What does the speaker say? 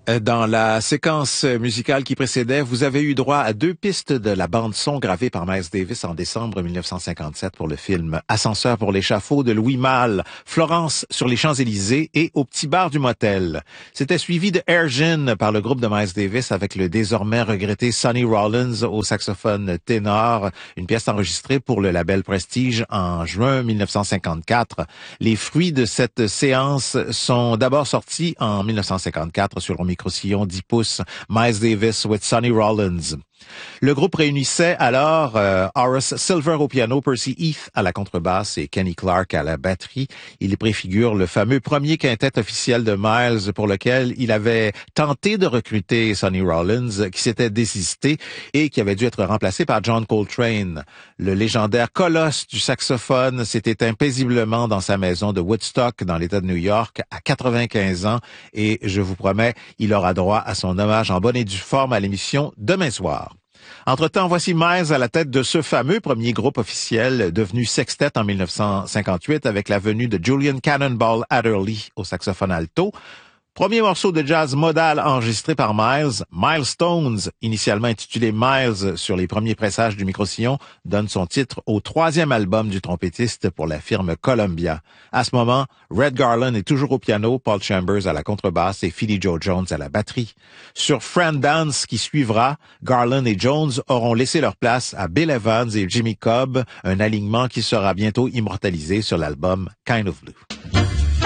Dans la séquence musicale qui précédait, vous avez eu droit à 2 pistes de la bande-son gravée par Miles Davis en décembre 1957 pour le film Ascenseur pour l'échafaud de Louis Malle, Florence sur les Champs-Élysées et Au petit bar du motel. C'était suivi de Air Gin par le groupe de Miles Davis avec le désormais regretté Sonny Rollins au saxophone ténor, une pièce enregistrée pour le label Prestige en juin 1954. Les fruits de cette séance sont d'abord sortis en 1954 sur le micro-sillon 10 pouces, Miles Davis with Sonny Rollins. Le groupe réunissait alors Horace Silver au piano, Percy Heath à la contrebasse et Kenny Clarke à la batterie. Il préfigure le fameux premier quintet officiel de Miles pour lequel il avait tenté de recruter Sonny Rollins, qui s'était désisté et qui avait dû être remplacé par John Coltrane. Le légendaire colosse du saxophone s'est éteint paisiblement dans sa maison de Woodstock dans l'État de New York à 95 ans et je vous promets, il aura droit à son hommage en bonne et due forme à l'émission demain soir. Entre-temps, voici Miles à la tête de ce fameux premier groupe officiel devenu sextet en 1958 avec la venue de Julian Cannonball Adderley au saxophone alto. Premier morceau de jazz modal enregistré par Miles, Milestones, initialement intitulé Miles sur les premiers pressages du micro-sillon, donne son titre au 3e album du trompettiste pour la firme Columbia. À ce moment, Red Garland est toujours au piano, Paul Chambers à la contrebasse et Philly Joe Jones à la batterie. Sur Friend Dance qui suivra, Garland et Jones auront laissé leur place à Bill Evans et Jimmy Cobb, un alignement qui sera bientôt immortalisé sur l'album Kind of Blue.